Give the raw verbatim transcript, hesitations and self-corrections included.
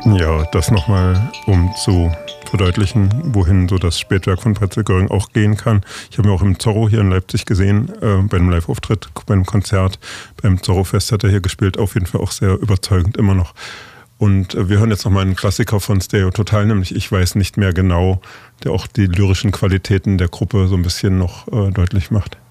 Ja, das nochmal, um zu verdeutlichen, wohin so das Spätwerk von Pretzel Göring auch gehen kann. Ich habe ihn auch im Zorro hier in Leipzig gesehen, äh, bei einem Live-Auftritt, bei einem Konzert. Beim Zorro-Fest hat er hier gespielt, auf jeden Fall auch sehr überzeugend immer noch. Und äh, wir hören jetzt nochmal einen Klassiker von Stereo Total, nämlich Ich weiß nicht mehr genau, der auch die lyrischen Qualitäten der Gruppe so ein bisschen noch äh, deutlich macht.